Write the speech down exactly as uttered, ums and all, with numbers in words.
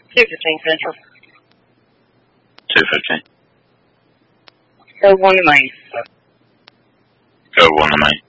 two fifteen Central. two fifteen. Code one to main. Code one to main.